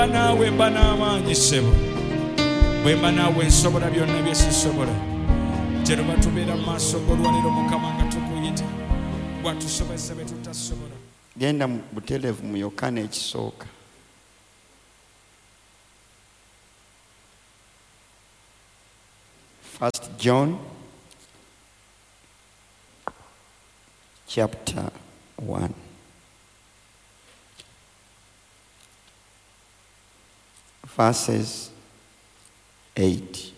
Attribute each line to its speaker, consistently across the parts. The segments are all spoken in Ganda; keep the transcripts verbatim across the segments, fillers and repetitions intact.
Speaker 1: naawe mba n'amaanyi ssebo, bwe mba naawe nsobola byonna bye sisobola. Jero batubeera mu maaso g'olwaliro Mukama nga tukuyita, bw'atusobozesa bye tutasobola.
Speaker 2: Genda mu butereevu mu Yokaana ekisooka. First John chapter one. Verses eight.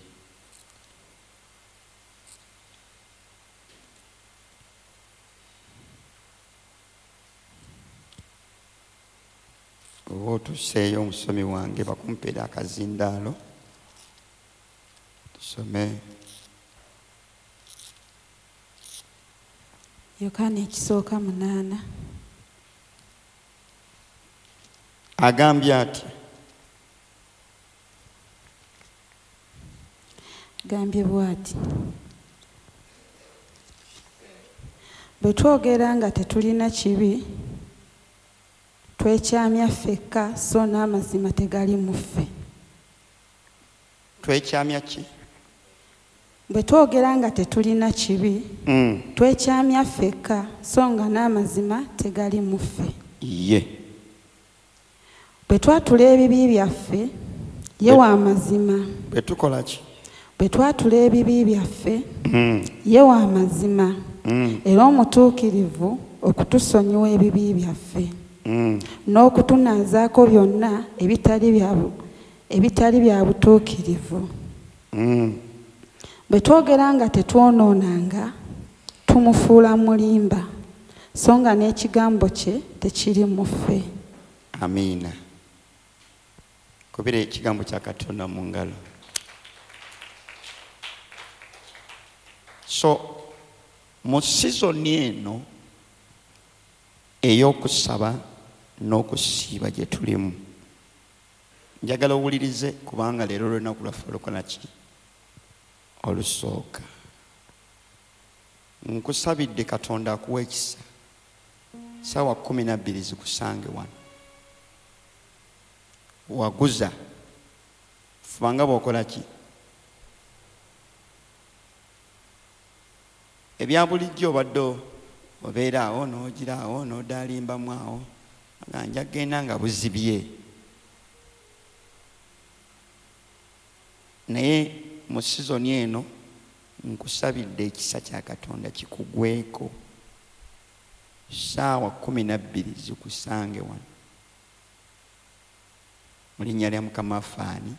Speaker 2: Otuseeyo omusomi wange bakumpeera akazindaalo tusome.
Speaker 3: Yokaana ekisooka munaana.
Speaker 2: Agambye ati,
Speaker 3: gambye bw'ati, bwe twogera nga tetulina kibi twekyamya ffekka so n'amazima tegali mu ffe.
Speaker 2: Twekyamya ki?
Speaker 3: Bwe twogera nga tetulina kibi
Speaker 2: mm.
Speaker 3: twekyamya ffekka so nga n'amazima tegali mu ffe.
Speaker 2: Ye
Speaker 3: bwe twatula ebibi byaffe ye wa mazima.
Speaker 2: Bwe tukola ki?
Speaker 3: Bwe twatula ebibi byaffe
Speaker 2: mm.
Speaker 3: ye wa mazima
Speaker 2: mm.
Speaker 3: era omutuukirivu okutusonyiwa ebibi byaffe
Speaker 2: mm.
Speaker 3: n'okutunaazaako byonna ebitali bya ebitali bya butuukirivu.
Speaker 2: mm.
Speaker 3: Bwe twogera nga tetwonoonanga tumufuula mulimba so nga n'ekigambo kye tekiri mu ffe.
Speaker 2: Amiina. Kubira ekigambo kya Katonda mu ngalo. So mu sizoni eno ey'okusaba n'okusiiba gye tulimu, njagala owulirize kubanga leero olunaku lwaffe olukola ki? Olusooka. Nkusabidde Katonda akuwa ekisa ssaawa kumi na bbiri zikusange wano. Waguza fubanga bw'okola ki? Ebya bulijjo obadde obeera awo n'ogira awo n'odaalimbamu awo nga nja genda nga buzibye. Naye mu sizoni eno nkusabidde ekisa kya Katonda kikugweko ssaawa kumi na bbiri zikusange wano. Mu linnya lya Mukama afaani.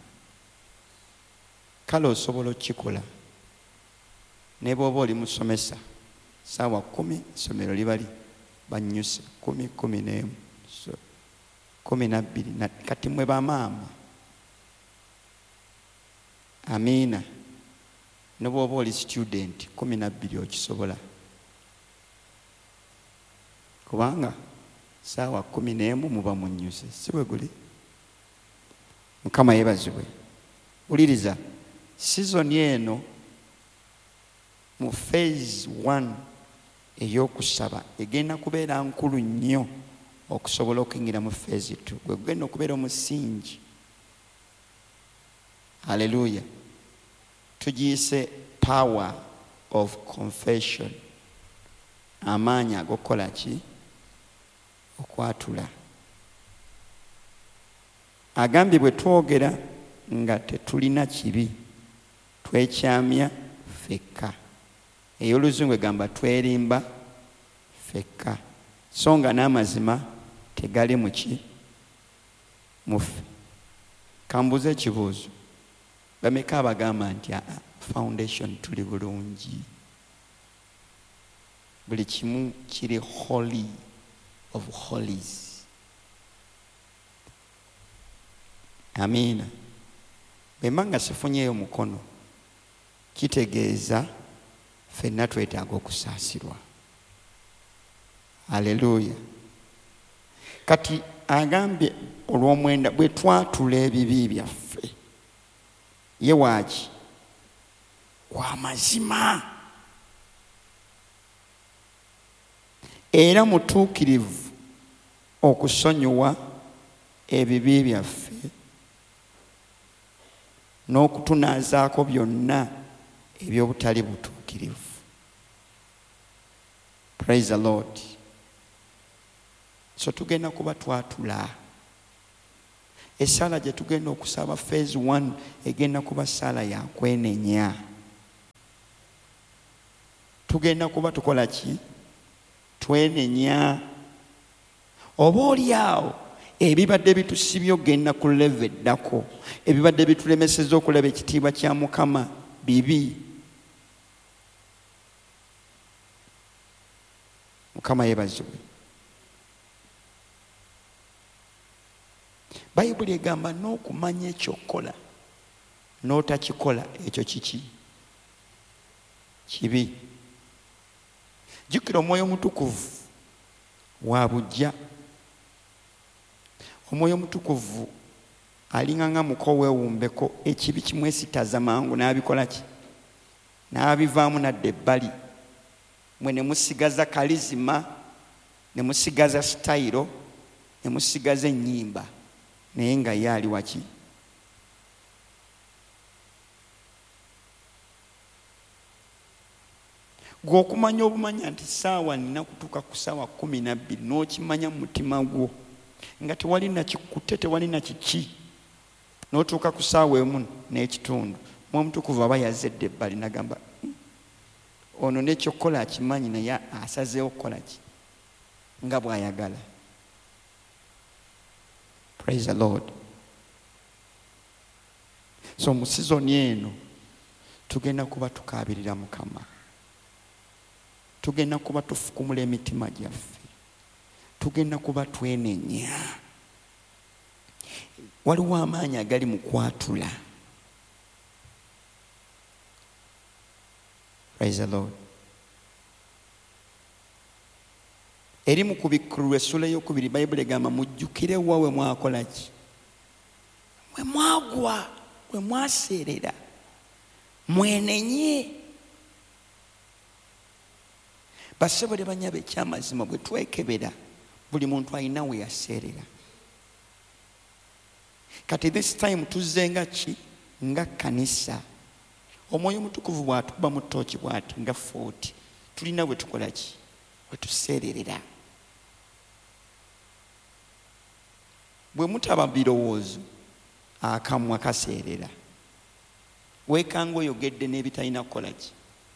Speaker 2: Kale osobola okukikola ne bw'oba oli musomesa ssaawa kumi essomero libali bannyuse kumi kumi n'emu so kumi na bbiri kati mwe bamaama. Amiina. Ne bw'oba oli student kumi na bbiri okisobola kubanga ssaawa kumi n'emu muba munnyuse, si bwe guli? Mukama yeebazibwe. Wuliriza, sizoni eno mu phase one ey'okusaba egenda kubeera nkulu nnyo okusobola okuyingira mu phase two. Gwe gugenda okubeera omusingi. Haleluya. Tugiyise power of confession. Amaanyi ag'okukola ki? Okwatula. Agambye bwe twogera nga tetulina kibi twekyamya ffekka. Ey'Oluzungu egamba twerimba ffekka so nga n'amazima tegali mu ki? Mu ffe. Kambuze ekibuuzo. Bameka abagamba nti aa foundation tuli bulungi, buli kimu kiri holy of holies. Amiina. Bwe mba nga sifunyeeyo mukono kitegeeza ffenna twetaaga okusaasirwa. Haleluya. Kati agambye olw'omwenda bwe twatula ebibi byaffe ye waaki? Wa mazima era mutuukirivu okusonyiwa ebibi byaffe n'okutunaazaako byonna eby'obutali butuukirivu. Praise the Lord. So tugenda kuba twatula. Essala gye tugenda okusaba phase one egenda kuba ssala ya kwenenya. Tugenda kuba tukola ki? Twenenya. Oba oliawo ebibadde bitusibye ogenda ku level eddako, ebibadde bitulemesezza okulaba ekitiibwa kya Mukama bibi. Mukama yeebazibwe. Bayibuli egamba n'okumanya ekyokola n'otakikola ekyo kiki? Kibi. Jjukira Omwoyo Mutukuvu wa bujja. Omwoyo Mutukuvu alinga nga muko weewumbeko, ekibi kimwesitaza mangu n'abikola ki? N'abivaamu nadda ebbali. Mwe ne musigaza kalizima, ne musigaza sitayiro, ne musigaza ennyimba, naye nga ye ali waki? Gwe okumanya obumanya nti saawa nina kutuuka ku saawa kumi na bbiri n'okimanya mu mutima gwo nga tewali na kikutte, tewali na kiki, n'otuuka ku saawa emu n'ekitundu, Mwoyo Mutukuvu aba yazedde ebbali n'agamba ono n'ekyokukola akimanyi naye asazeewo okukola ki? Nga bw'ayagala. Praise the Lord. So mu sizoni eno tugenda kuba tukaabirira Mukama. Tugenda kuba tufukumula emitima gyaffe. Tugenda kuba twenenya. Waliwo amaanyi agali mu kwatula. Praise the Lord. Eri mu Kubikkulwa essula ey'okubiri Bayibuli egamba mujjukire wa we mwakola ki? Mwe mwagwa, mwe mwaseerera, mwenenye. Basobole banyabe ekyamazima bwe twekebera buli muntu alina we yaseerera. Kati this time tuzze nga ki? Nga kanisa. Omwoyo Mutukuvu bw'atuba mu ttooki bw'ati nga forty. Tulina bwe tukola ki? Bwe tuseererera. Bwe mutaba birowoozo akamwa kaseerera. Weekanga oyogedde n'ebitalina kukola ki?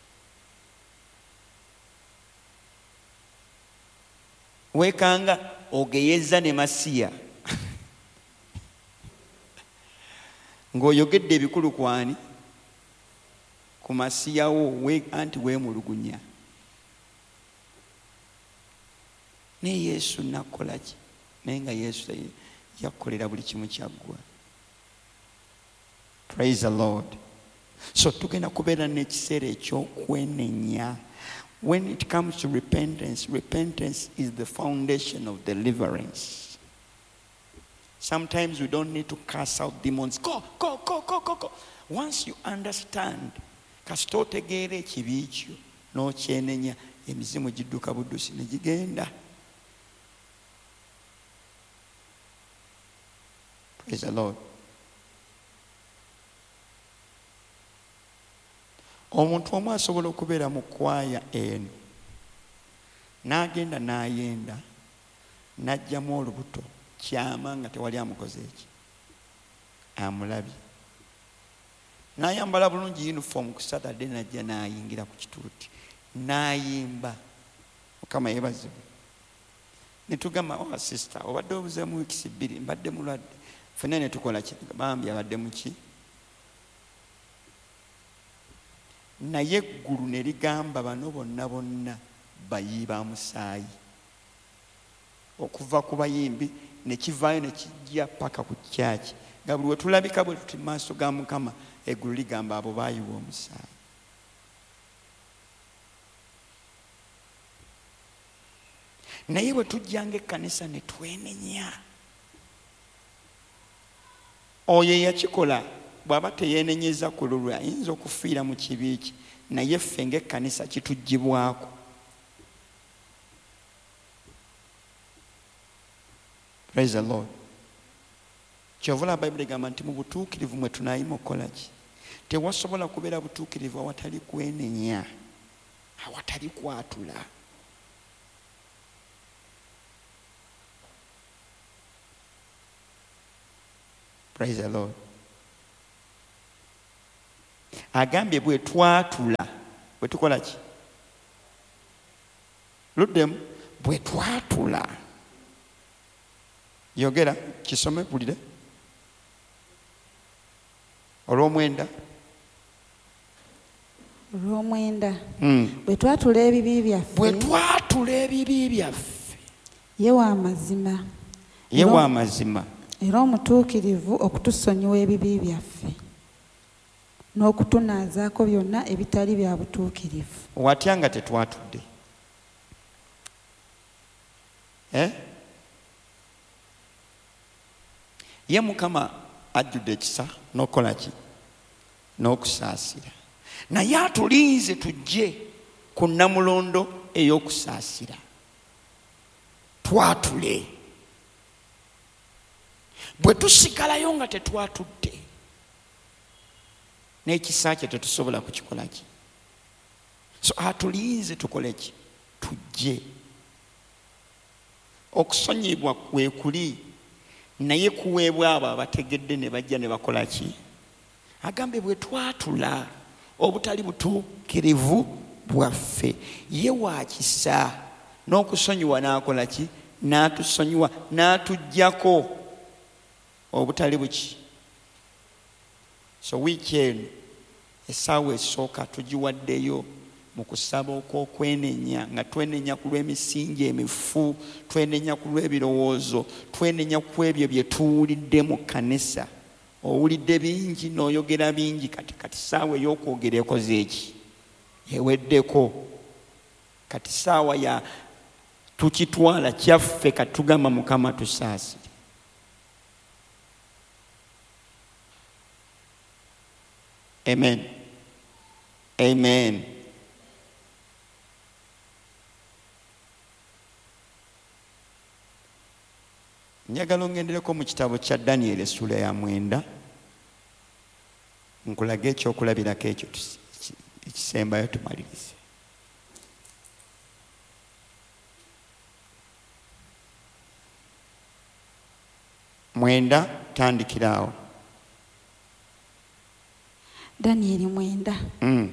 Speaker 2: Weekanga ogeyeza ne masiya ng'oyogedde ebikulu kwani? Ku masiyawo we anti weemulugunya. Ne Yesu nakola ki? Naye nga Yesu yakolera buli kimu kyaggwa. Praise the Lord. So tugenda kubeera n'ekiseera eky'okwenenya. When it comes to repentance, repentance is the foundation of deliverance. Sometimes we don't need to cast out demons. Go, go, go, go, go, go. Once you understand, kasita otegeera ekibi kyo n'okyenenya, emizimu gidduka buddusi ne gigenda. Praise the Lord. Omuntu omu asobola okubeera mu kwaya eno n'agenda n'ayenda n'ajjamu olubuto kyama nga tewali amukoze eki, amulabye, n'ayambala bulungi uniform ku Saturday n'ajja n'ayingira ku kituuti n'ayimba. Mukama yeebazibwe. Ne tugamba, oh sister, obadde obuzeemu wiikisi bbiri, mbadde mulwadde. Ffenna ne tukola ki? Bambi abadde mu ki? Naye eggulu ne ligamba bano bonna bonna bayiba musaayi. Okuva ku bayimbi ne kivaayo ne kijja paka ku kyaki. Nga buli we tulabika bwe tuti maaso ga Mukama, eggulu ligamba abo baayiwa omusaayi. Naye bwe tujjanga ekkanisa ne twenenya, oyo eyakikola bw'aba teyeenenyeza ku lulwe ayinza okufiira mu kibi ki, naye ffe ng'ekkanisa kituggyibwako. Praise the Lord. kyovula Bayibuli egamba nti mu butuukirivu mwe tunaayima okukola ki? Tewasobola kubeera butuukirivu awatali kwenenya, awatali kwatula. Praise the Lord. Agambye bwe twatula, bwe tukola ki? Luddemu, bwe twatula. Yogera kisome bulire. Olw'omwenda.
Speaker 3: Olw'omwenda.
Speaker 2: Mm.
Speaker 3: Bwe twatula ebibi byaffe.
Speaker 2: Bwe twatula ebibi byaffe.
Speaker 3: Ye wa mazima.
Speaker 2: Ye wa mazima.
Speaker 3: Era omutuukirivu okutusonyiwa ebibi byaffe n'okutunaazaako byonna ebitali bya butuukirivu.
Speaker 2: Watya nga tetwatudde? Eh? Ye Mukama ajjudde ekisa n'okola ki? N'okusaasira. Naye atulinze tujje ku nnamulondo ey'okusaasira. Twatule. Bwe tusigalayo nga tetwatudde, n'ekisa kye tetusobola kukikola ki? So atulinze tukole ki? Tujje. Okusonyibwa kwe kuli, naye kuweebwa abo abategedde ne bajja ne bakola ki? Agambe bwe twatula obutali butuukirivu bwaffe, ye wa kisa n'okusonyiwa n'akola ki? N'atusonyiwa, n'atuggyako obutali buki. So weekend essaawa esooka tugiwaddeyo mu kusaba okw'okwenenya, nga twenenya ku lw'emisingi emifu, twenenya ku lw'ebirowoozo, twenenya ku ebyo bye tuwulidde mu kkanisa. Owulidde bingi n'oyogera bingi, kati kati ssaawa ey'okwogera ekoze eki? Eweddeko. Kati ssaawa ya tukitwala kyaffe, kati tugamba Mukama tusaasire. Amen. Amen. Njagala ngendereko mu kitabo kya Daniel essula ya mwenda, nkulaga ekyokulabirako ekyo ekisembayo tumalirize. Mwenda tandikiraawo.
Speaker 3: Daniel mwenda.
Speaker 2: Mm.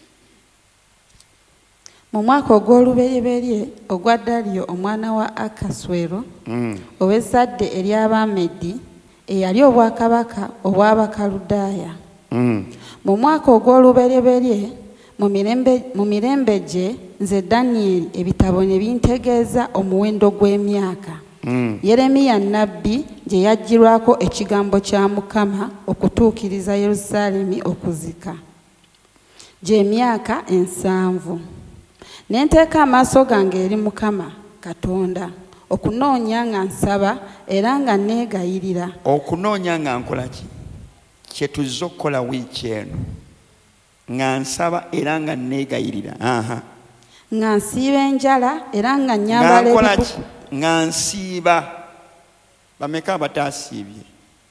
Speaker 3: Mu mwaka ogw'olubereberye ogwa Daliyo omwana wa Akaswero,
Speaker 2: Mm.
Speaker 3: ow'ezzadde ery'Abamedi eyali obwakabaka obw'Abakaludaaya.
Speaker 2: Mm.
Speaker 3: Mu mwaka ogw'olubereberye mu mirembe mu mirembe gye nze Daniel ebitabo ne bintegeeza omuwendo gw'emyaka.
Speaker 2: Mm.
Speaker 3: Yeremiya nnabbi gye yajjirwako ekigambo kya Mukama okutuukiriza Yerusaalemi okuzika. Gy'emyaka ensanvu. Ne nteeka amaaso gange eri Mukama Katonda okunoonya nga nsaba era nga neegayirira.
Speaker 2: Okunoonya nga nkola ki? Kye tuzze okukola wiiki eno. Nga nsaba era nga neegayirira. Aha.
Speaker 3: Nga nsiiba enjala era nga nnyambala
Speaker 2: Nga nkola ki?
Speaker 3: ebibuku.
Speaker 2: Nga nsiiba. Bameka abataasiibye?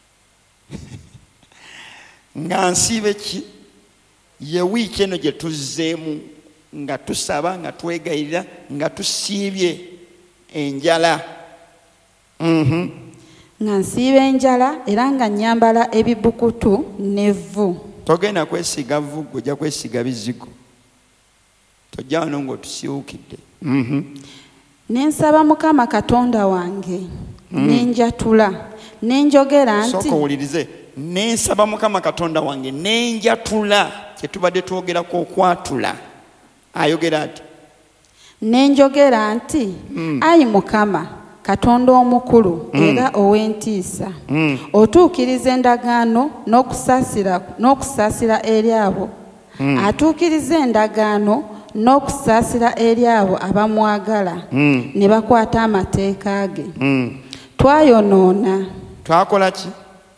Speaker 2: Nga nsiibe ki? Ye wiiki eno gye tuzzeemu nga tusaba, nga twegayirira, nga tusiibye enjala. Mhm.
Speaker 3: Nga nsiiba enjala era nga nnyambala ebibukutu n'evvu.
Speaker 2: Togenda kwesiga vvu, ojja kwesiga bizigo. Tojja wano ng'otusiwukidde. Mhm.
Speaker 3: Ne nsaba Mukama Katonda wange, ne njatula, ne njogera nti
Speaker 2: sooka owulirize. Ne nsaba Mukama Katonda wange, ne njatula. Kye tubadde twogerako okwatula. Ayogera ati?
Speaker 3: ne njogera nti ayi Mukama Katonda omukulu era ow'entiisa, otuukiriza endagaano n'okusaasira n'okusaasira eri abo atuukiriza endagaano n'okusaasira eri abo abamwagala ne bakwata amateeka ge. Twayonoona.
Speaker 2: Twakola ki?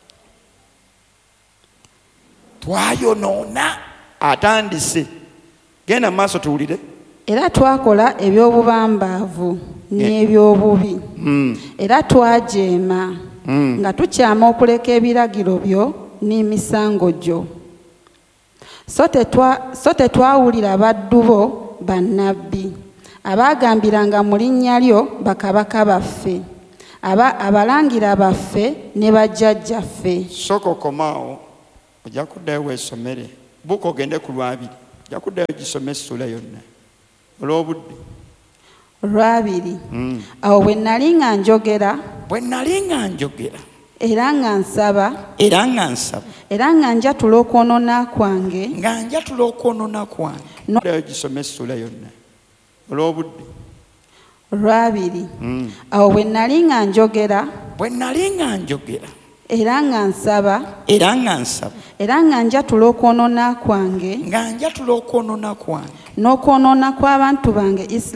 Speaker 2: Twayonoona. Atandise. Genda mu maaso tuwulire.
Speaker 3: Era twakola eby'obubambaavu n'eby'obubi. Era twajeema nga tukyama okuleka ebiragiro byo n'emisango gyo. So tetwa so tetwawulira baddu bo bannabbi abaagambiranga mu linnya lyo bakabaka baffe aba abalangira baffe ne bajjajjaffe.
Speaker 2: Soko komaawo ojja kuddayo weesomere buka ogende ku lwabiri ojja kuddayo gisome essula yonna olw'obudde.
Speaker 3: Olwabiri awo bwe nnali nga njogera
Speaker 2: bwe nnali nga njogera
Speaker 3: era nga nsaba
Speaker 2: era nga nsaba
Speaker 3: era nga njatula okwonoona kwange
Speaker 2: nga njatula okwonoona kwange ddayo gisome essula yonna olw'obudde.
Speaker 3: Olwabiri awo bwe nnali nga njogera
Speaker 2: bwe nnali nga njogera
Speaker 3: era nga nsaba
Speaker 2: era nga nsaba
Speaker 3: era nga njatula okwonoona kwange
Speaker 2: nga njatula okwonoona kwange
Speaker 3: n'okwonoona kw'abantu bange Isirayiri